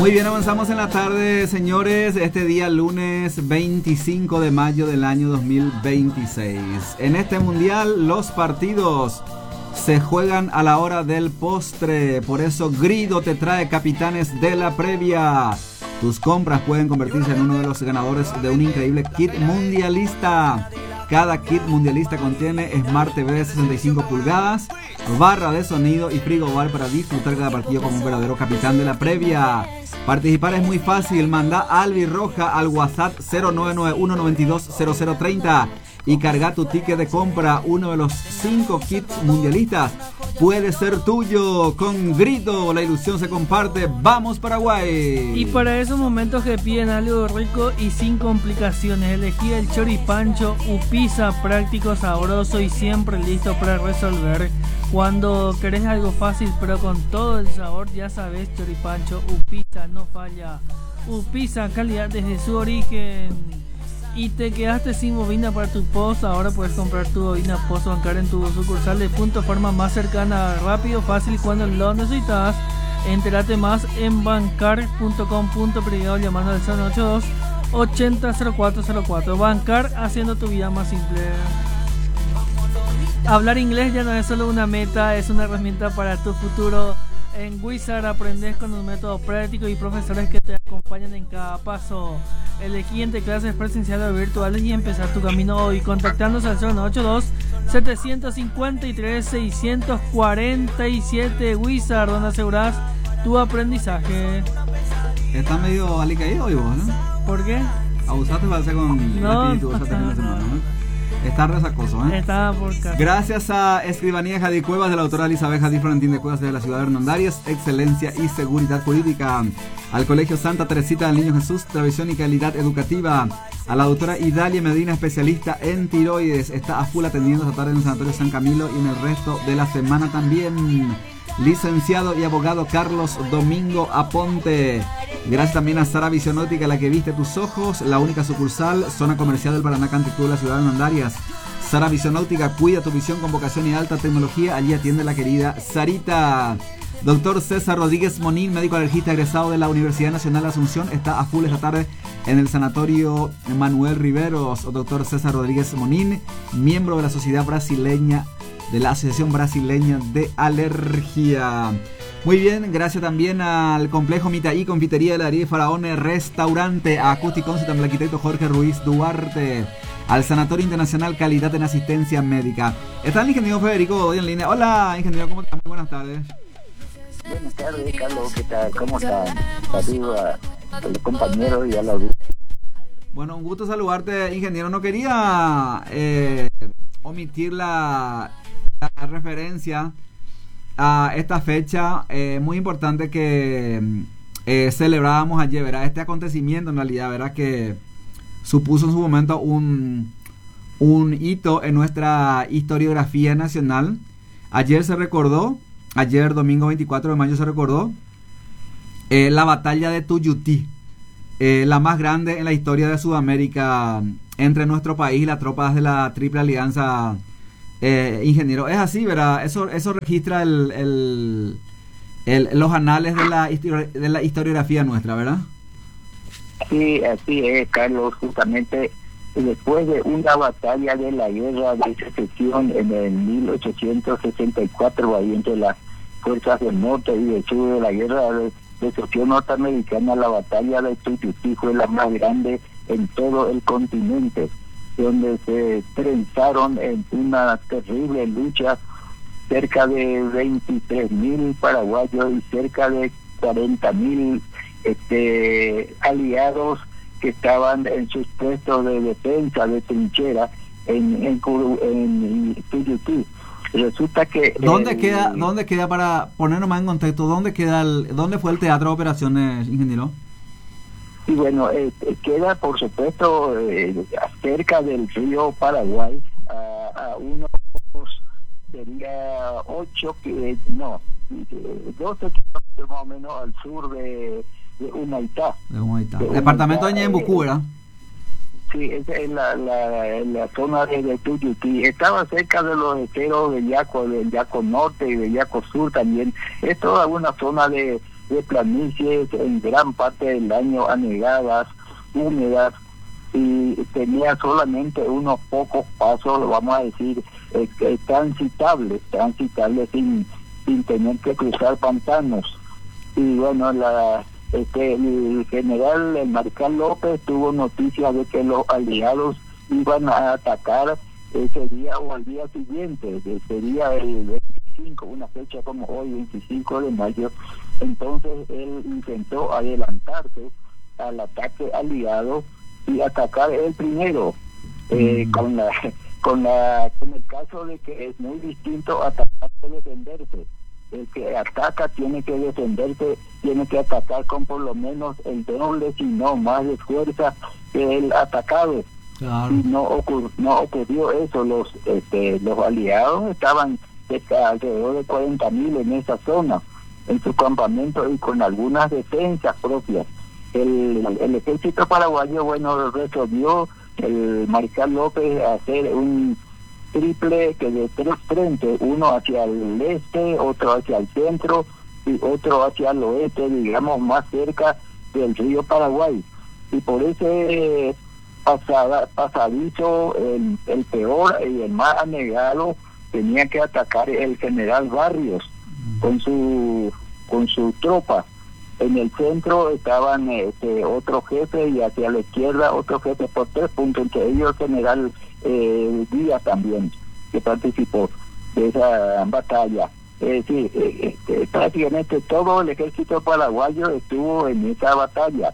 Muy bien, avanzamos en la tarde, señores, este día lunes 25 de mayo del año 2026. En este mundial los partidos se juegan a la hora del postre, por eso Grido te trae Capitanes de la Previa. Tus compras pueden convertirse en uno de los ganadores de un increíble kit mundialista. Cada kit mundialista contiene Smart TV de 65 pulgadas, barra de sonido y frigobar para disfrutar cada partido como un verdadero capitán de la previa. Participar es muy fácil, manda Albirroja al WhatsApp 0991920030 y carga tu ticket de compra. Uno de los 5 kits mundialistas puede ser tuyo. Con Grito la ilusión se comparte. ¡Vamos Paraguay! Y para esos momentos que piden algo rico y sin complicaciones, elegí el choripancho Upisa, práctico, sabroso y siempre listo para resolver. Cuando querés algo fácil pero con todo el sabor, ya sabes, choripancho Upisa no falla. Upisa, calidad desde su origen. Y te quedaste sin bobina para tu post, ahora puedes comprar tu bobina post bancar en tu sucursal de Punto Forma más cercana, rápido, fácil cuando lo necesitas. Entérate más en bancar.com.pr llamando al 082 800404. Bancar, haciendo tu vida más simple. Hablar inglés ya no es solo una meta, es una herramienta para tu futuro. En Wizard aprendes con un método práctico y profesores que te acompañan en cada paso. Elegí entre clases presenciales o virtuales y empezar tu camino hoy contactándose al 082 753 647 Wizard, donde aseguras tu aprendizaje. Está medio alicaído hoy vos, ¿no? ¿Por qué? Abusaste para hacer con no, la espíritu esa semana, ¿no? Está resacoso, ¿eh? Está por casa. Gracias a Escribanía Jadi Cuevas de la autora Elizabeth Jadi Florentín de Cuevas de la ciudad de Hernandarias, excelencia y seguridad jurídica. Al Colegio Santa Teresita del Niño Jesús, tradición y calidad educativa. A la doctora Idalia Medina, especialista en tiroides, está a full atendiendo esta tarde en el Sanatorio San Camilo y en el resto de la semana también. Licenciado y abogado Carlos Domingo Aponte. Gracias también a Sara Visionótica, la que viste tus ojos, la única sucursal, zona comercial del Paraná, Canticú, la ciudad de Hernandarias. Sara Visionótica, cuida tu visión con vocación y alta tecnología. Allí atiende la querida Sarita. Doctor César Rodríguez Monín, médico alergista egresado de la Universidad Nacional de Asunción, está a full esta tarde en el Sanatorio Manuel Riveros. Doctor César Rodríguez Monín, miembro de la Sociedad Brasileña, de la Asociación Brasileña de Alergia. Muy bien, gracias también al Complejo Mitaí, Confitería de la Heredia Faraone, Restaurante, a Acústico Concert, al arquitecto Jorge Ruiz Duarte, al Sanatorio Internacional Calidad en Asistencia Médica. Está el ingeniero Federico Godoy en línea. Hola, ingeniero, ¿cómo estás? Muy buenas tardes. Buenas tardes, Carlos, ¿qué tal? ¿Cómo están? Saludos a los compañeros y a la audiencia. Bueno, un gusto saludarte, ingeniero. No quería omitir la referencia a esta fecha muy importante que celebrábamos ayer, ¿verdad? Este acontecimiento en realidad, ¿verdad? Que supuso en su momento un hito en nuestra historiografía nacional. Ayer se recordó, ayer domingo 24 de mayo se recordó la batalla de Tuyutí, la más grande en la historia de Sudamérica entre nuestro país y las tropas de la Triple Alianza. Ingeniero, es así, ¿verdad? Eso registra los anales de la historiografía nuestra, ¿verdad? Sí, así es, Carlos. Justamente después de una batalla de la guerra de secesión en el 1864, ahí entre las fuerzas del norte y del sur de la guerra de secesión norteamericana, la batalla de Tuyutí fue la más grande en todo el continente, donde se trenzaron en una terrible lucha cerca de 23.000 paraguayos y cerca de 40.000 aliados que estaban en sus puestos de defensa, de trinchera en Tuyutí. Resulta que ¿Dónde queda para ponernos más en contexto? ¿Dónde fue el teatro de operaciones, ingeniero? Y bueno, queda por supuesto cerca del río Paraguay, a unos, sería 12 kilómetros más o menos al sur de Humaitá. Departamento de Ñembucú, ¿verdad? Sí, es en la zona de Tuyutí. Estaba cerca de los esteros del Yaco Norte y del Yaco Sur también. Es toda una zona de de planicies en gran parte del año anegadas, húmedas, y tenía solamente unos pocos pasos, vamos a decir, transitables sin tener que cruzar pantanos. Y bueno, el general, el mariscal López, tuvo noticias de que los aliados iban a atacar ese día o al día siguiente, que sería el 25, una fecha como hoy, 25 de mayo. Entonces él intentó adelantarse al ataque aliado y atacar él primero, con el caso de que es muy distinto atacar que defenderse. El que ataca tiene que defenderse, tiene que atacar con por lo menos el doble, si no más de fuerza que el atacado. Claro. Y no ocurrió eso. Los aliados estaban alrededor de 40.000 en esa zona, en su campamento, y con algunas defensas propias. El ejército paraguayo, bueno, resolvió el mariscal López hacer un triple que de 3 frentes, uno hacia el este, otro hacia el centro y otro hacia el oeste, digamos más cerca del río Paraguay. Y por ese pasadizo, el peor y el más anegado, tenía que atacar el general Barrios con su tropa. En el centro estaban otro jefe, y hacia la izquierda otro jefe por 3 puntos, entre ellos el general Díaz también, que participó de esa batalla. Prácticamente todo el ejército paraguayo estuvo en esa batalla,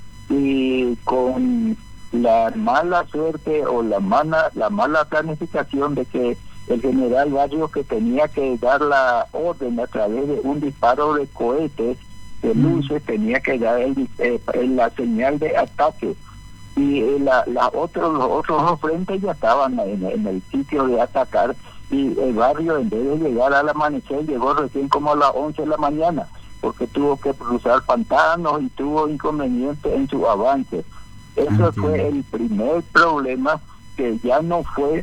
y con la mala suerte o la mala planificación de que el general Barrios, que tenía que dar la orden a través de un disparo de cohetes de luces, tenía que dar la señal de ataque, y los otros dos frentes ya estaban en el sitio de atacar, y el Barrio, en vez de llegar al amanecer, llegó recién como a las 11 de la mañana, porque tuvo que cruzar pantanos y tuvo inconvenientes en su avance. Eso fue el primer problema, que ya no fue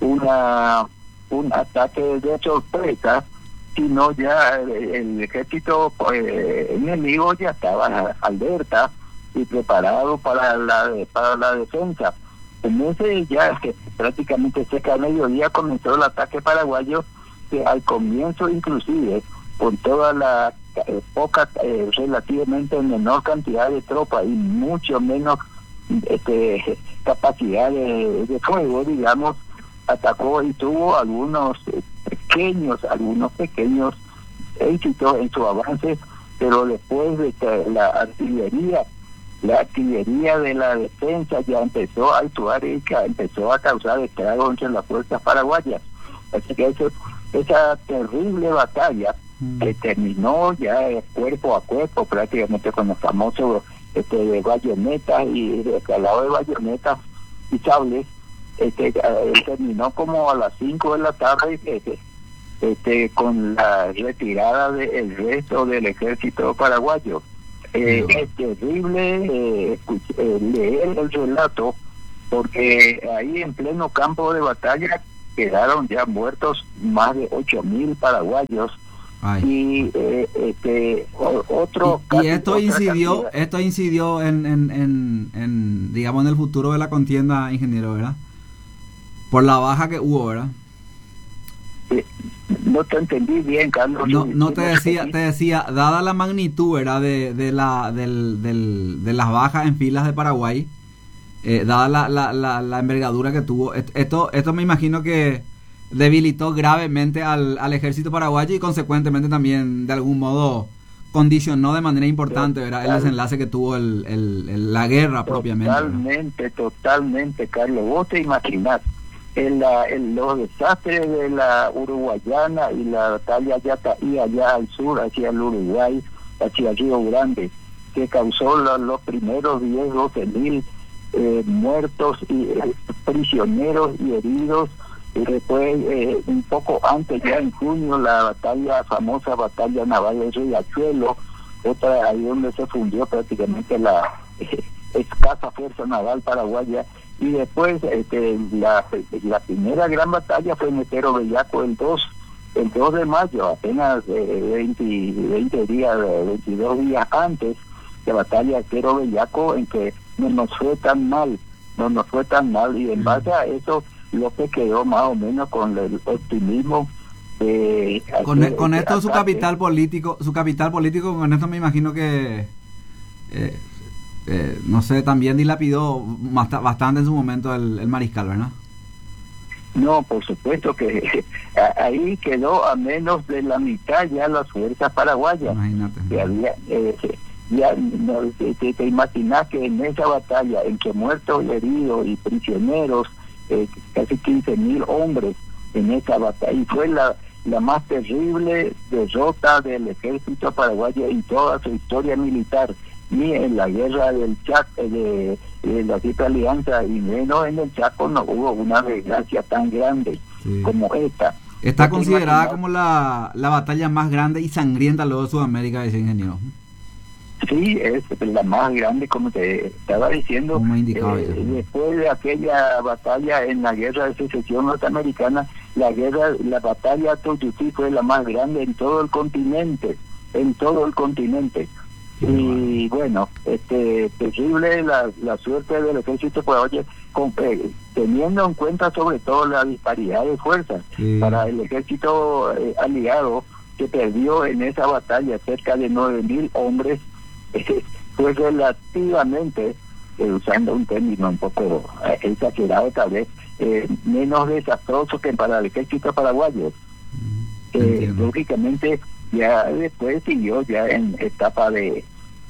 un ataque de sorpresa, sino ya el ejército enemigo ya estaba alerta y preparado para la defensa. En ese ya prácticamente cerca del mediodía comenzó el ataque paraguayo, que al comienzo inclusive, con toda la poca, relativamente menor cantidad de tropas y mucho menos capacidad de fuego, digamos, atacó y tuvo algunos pequeños éxitos en su avance, pero después de que la artillería de la defensa ya empezó a actuar y que empezó a causar estragos entre las fuerzas paraguayas. Así que esa terrible batalla que terminó ya cuerpo a cuerpo, prácticamente con los famosos de bayonetas y de escalado de bayonetas y sables, terminó como a las 5 de la tarde, con la retirada del resto del ejército paraguayo. Es terrible leer el relato, porque ahí en pleno campo de batalla quedaron ya muertos más de 8.000 paraguayos. Ay. Y otro y esto incidió en digamos en el futuro de la contienda, ingeniero, ¿verdad? Por la baja que hubo, ¿verdad? No te entendí bien, Carlos. No te decía, dada la magnitud, ¿verdad? de las bajas en filas de Paraguay, dada la envergadura que tuvo, esto me imagino que debilitó gravemente al ejército paraguayo, y consecuentemente también de algún modo condicionó de manera importante, ¿verdad?, el desenlace que tuvo la guerra propiamente. Totalmente, Carlos. Vos te imaginás los desastres de la Uruguayana y la batalla Yataí allá al sur, hacia el Uruguay, hacia el Río Grande, que causó los primeros 10-12 mil muertos y prisioneros y heridos. Y después, un poco antes, ya en junio, la famosa batalla naval de Riachuelo, otra ahí donde se fundió prácticamente la escasa fuerza naval paraguaya. Y después la primera gran batalla fue en Metero Bellaco el 2 el 2 de mayo, apenas 20 días, 22 días antes de batalla de Cerro Bellaco, en que no nos fue tan mal, y en base a eso López quedó más o menos con el optimismo. Con esto su capital político, con esto me imagino que no sé, también dilapidó bastante en su momento el mariscal, ¿verdad? No, por supuesto que ahí quedó a menos de la mitad ya las fuerzas paraguayas. Imagínate. Que había, te imaginas que en esa batalla, entre muertos y heridos y prisioneros, casi 15.000 hombres en esa batalla, y fue la más terrible derrota del ejército paraguayo en toda su historia militar, ni en la guerra del Chaco, de la Triple Alianza, y menos en el Chaco no hubo una desgracia tan grande como esta. Está considerada como la batalla más grande y sangrienta luego de Sudamérica, ese ingeniero. Sí, es la más grande, como te estaba diciendo. Después de aquella batalla en la guerra de secesión norteamericana, la batalla de Tuyutí fue la más grande en todo el continente. Y bueno, terrible la suerte del ejército paraguayo, teniendo en cuenta sobre todo la disparidad de fuerzas para el ejército aliado, que perdió en esa batalla cerca de 9.000 hombres. Fue relativamente, usando un término un poco exagerado tal vez, menos desastroso que para el ejército paraguayo. Lógicamente ya después siguió ya en etapa de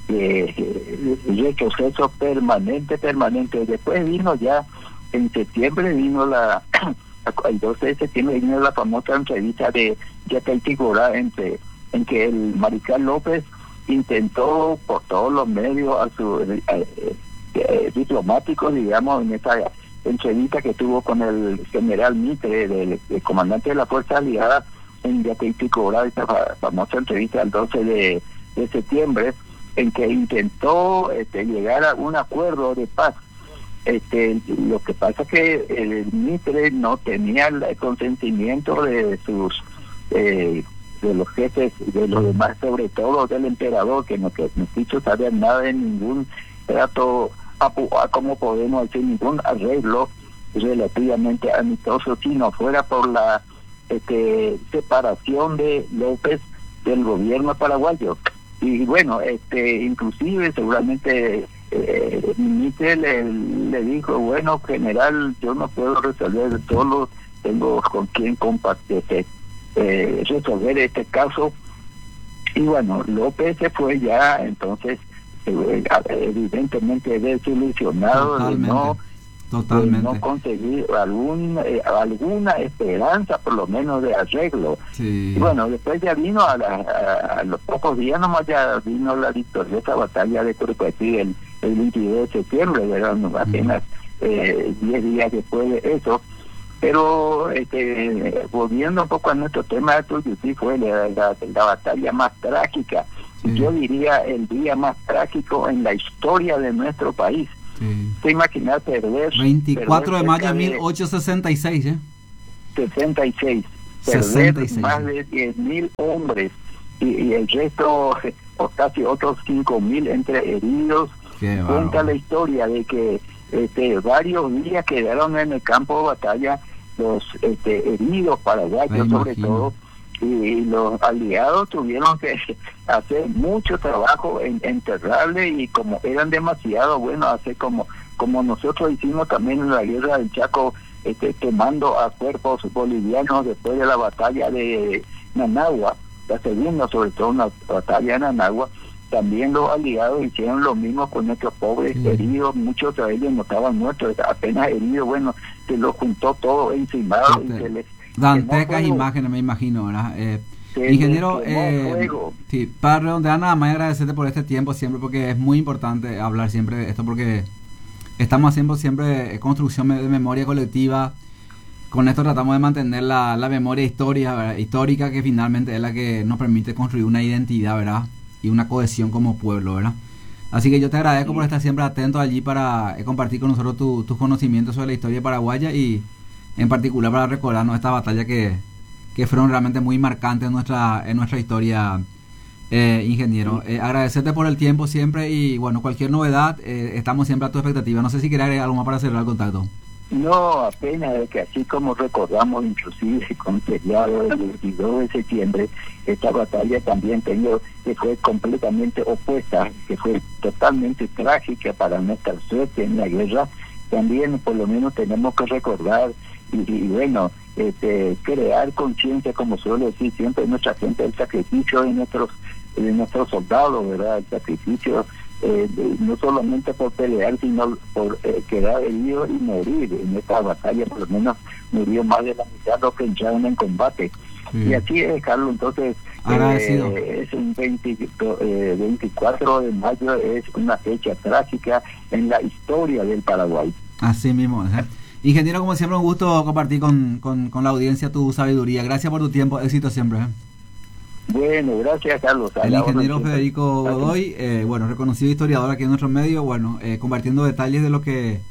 retroceso permanente. Después vino ya en septiembre, el 12 de septiembre vino la famosa entrevista de Yacaití Gorá, en que el mariscal López intentó por todos los medios diplomáticos, digamos, en esa entrevista que tuvo con el general Mitre, el comandante de la Fuerza Aliada, en Yacaití Gorá, esa famosa entrevista el 12 de septiembre, en que intentó llegar a un acuerdo de paz. Lo que pasa es que el Mitre no tenía el consentimiento de sus de los jefes, de los demás, sobre todo del emperador, que no quiso saber nada de ningún trato, como podemos decir, ningún arreglo relativamente amistoso, si no fuera por la separación de López del gobierno paraguayo. Y bueno, inclusive seguramente Mitre le dijo, bueno, general, yo no puedo resolver solo, tengo con quien compartir resolver este caso. Y bueno, López se fue ya entonces evidentemente desilusionado de no conseguir alguna esperanza por lo menos de arreglo. Y bueno, después ya vino a los pocos días nomás ya vino la victoriosa batalla de Curupaytí el 22 de septiembre, eran apenas 10 días después de eso. Pero volviendo un poco a nuestro tema de Tuyutí, fue la batalla más trágica, yo diría el día más trágico en la historia de nuestro país. ¿Te imaginas perder? 24 de mayo de 1866, 66. Perder más de 10.000 hombres y el resto, o casi otros 5.000 entre heridos. Cuenta la historia de que varios días quedaron en el campo de batalla los heridos paraguayos, sobre todo, y los aliados tuvieron que hacer mucho trabajo en enterrarle, y como eran demasiado, bueno, hacer como nosotros hicimos también en la guerra del Chaco, quemando a cuerpos bolivianos después de la batalla de Nanagua, la segunda, sobre todo una batalla de Nanagua. También los aliados hicieron lo mismo con nuestros pobres heridos, muchos de ellos no estaban muertos, apenas heridos, bueno, se los juntó todo encimado y se les dantescas imágenes, me imagino, ¿verdad? Ingeniero, para redondear, nada más agradecerte por este tiempo siempre, porque es muy importante hablar siempre de esto, porque estamos haciendo siempre construcción de memoria colectiva. Con esto tratamos de mantener la memoria histórica, que finalmente es la que nos permite construir una identidad, ¿verdad? Y una cohesión como pueblo, ¿verdad? Así que yo te agradezco por estar siempre atento allí para compartir con nosotros tus conocimientos sobre la historia paraguaya, y en particular para recordarnos esta batalla que que fueron realmente muy marcantes en nuestra historia, ingeniero. Agradecerte por el tiempo siempre y bueno, cualquier novedad, estamos siempre a tu expectativa. No sé si quieres agregar algo más para cerrar el contacto. No, apenas de que así como recordamos inclusive con el feriado del 22 de septiembre, esta batalla también que fue completamente opuesta, que fue totalmente trágica para nuestra suerte en la guerra, también por lo menos tenemos que recordar y bueno, crear conciencia, como suele decir siempre nuestra gente, el sacrificio de nuestros soldados, ¿verdad? El sacrificio no solamente por pelear, sino por quedar herido y morir. En esta batalla por lo menos murió más de la mitad de los que entraron en combate. Y aquí, Carlos, entonces es un 24 de mayo, es una fecha trágica en la historia del Paraguay. Así mismo, ingeniero, como siempre, un gusto compartir con la audiencia tu sabiduría. Gracias por tu tiempo, éxito siempre. Bueno, gracias, Carlos. El ingeniero Federico Godoy, bueno, reconocido historiador aquí en nuestro medio, bueno, compartiendo detalles de lo que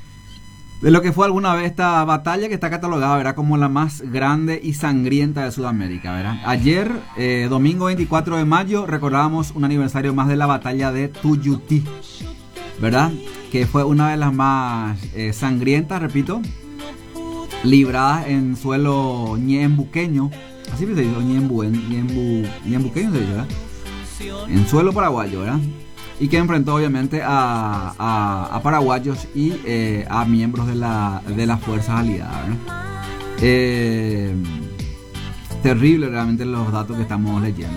fue alguna vez esta batalla, que está catalogada, ¿verdad?, como la más grande y sangrienta de Sudamérica, ¿verdad? Ayer, domingo 24 de mayo, recordábamos un aniversario más de la batalla de Tuyutí, ¿verdad?, que fue una de las más sangrientas, repito, libradas en suelo ñembuqueño. Así se dice, ñembuqueño se dice, ¿verdad? En suelo paraguayo, ¿verdad? Y que enfrentó obviamente a paraguayos y a miembros de las fuerzas aliadas, ¿verdad? Terrible realmente los datos que estamos leyendo,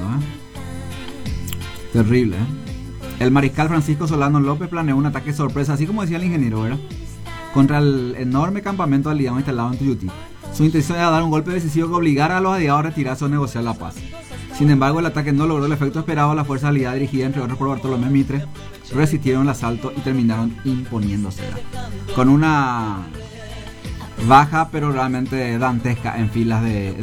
Terrible, El mariscal Francisco Solano López planeó un ataque sorpresa, así como decía el ingeniero, ¿verdad?, contra el enorme campamento aliado instalado en Tuyutí. Su intención era dar un golpe decisivo que obligara a los aliados a retirarse o negociar la paz. Sin embargo, el ataque no logró el efecto esperado. Las fuerzas aliadas, dirigidas entre otros por Bartolomé Mitre, resistieron el asalto y terminaron imponiéndose, con una baja pero realmente dantesca en filas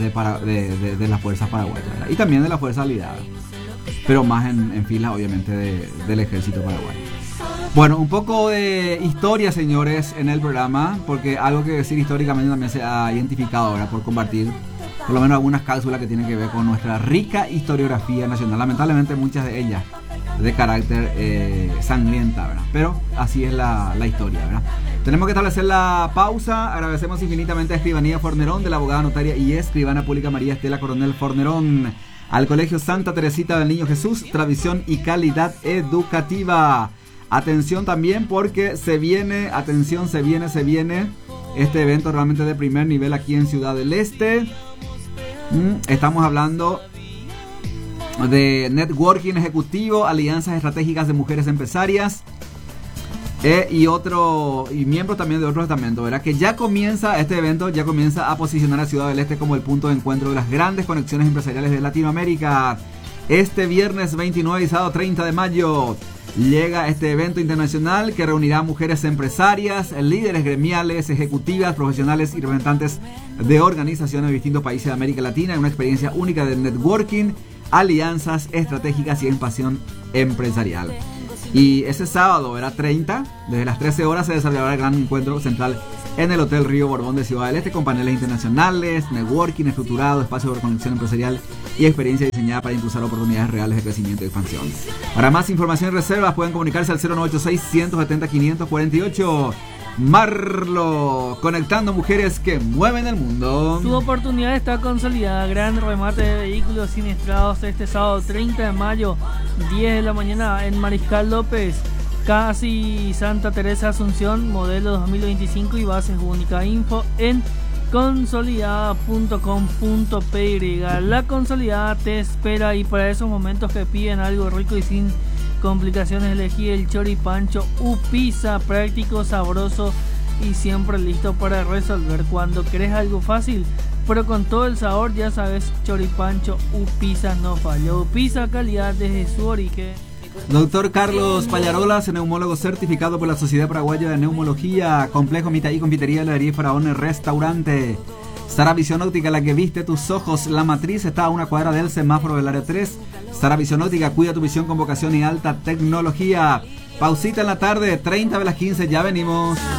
de las fuerzas paraguayas, ¿verdad?, y también de las fuerzas aliadas, pero más en filas obviamente del ejército paraguayo. Bueno, un poco de historia, señores, en el programa, porque algo que decir históricamente también se ha identificado ahora por compartir por lo menos algunas cápsulas que tienen que ver con nuestra rica historiografía nacional. Lamentablemente muchas de ellas de carácter sangrienta, ¿verdad? Pero así es la historia, ¿verdad? Tenemos que establecer la pausa. Agradecemos infinitamente a Escribanía Fornerón, de la abogada notaria y escribana pública María Estela Coronel Fornerón, al Colegio Santa Teresita del Niño Jesús, tradición y calidad educativa. Atención también, porque se viene este evento realmente de primer nivel aquí en Ciudad del Este. Estamos hablando de networking ejecutivo, alianzas estratégicas de mujeres empresarias y miembros también de otros estamentos, ¿verdad? Que ya comienza este evento, ya comienza a posicionar a Ciudad del Este como el punto de encuentro de las grandes conexiones empresariales de Latinoamérica. Este viernes 29 y sábado 30 de mayo llega este evento internacional que reunirá a mujeres empresarias, líderes gremiales, ejecutivas, profesionales y representantes de organizaciones de distintos países de América Latina en una experiencia única de networking, alianzas estratégicas y expansión empresarial. Y ese sábado, era 30, desde las 13 horas se desarrollará el gran encuentro central en el Hotel Río Borbón de Ciudad del Este, con paneles internacionales, networking estructurado, espacio de conexión empresarial y experiencia diseñada para impulsar oportunidades reales de crecimiento y expansión. Para más información y reservas pueden comunicarse al 0986-170-548. Marlo, conectando mujeres que mueven el mundo. Tu oportunidad está consolidada. Gran remate de vehículos siniestrados este sábado 30 de mayo, 10 de la mañana, en Mariscal López, casi Santa Teresa Asunción, modelo 2025, y bases única. Info en consolidada.com.py. La Consolidada te espera, y para esos momentos que piden algo rico y sin complicaciones, elegí el choripancho Upisa, práctico, sabroso y siempre listo para resolver. Cuando querés algo fácil pero con todo el sabor, ya sabes, choripancho Upisa no falla. Upisa, calidad desde su origen. Doctor Carlos Pallarolas, neumólogo certificado por la Sociedad Paraguaya de Neumología. Complejo Mitaí, confitería, heladería y Faraón, restaurante. Sara Visión Óptica, la que viste tus ojos. La Matriz está a una cuadra del semáforo del área 3. Sara Visión Óptica, cuida tu visión con vocación y alta tecnología. Pausita en la tarde, 30 de las 15, ya venimos.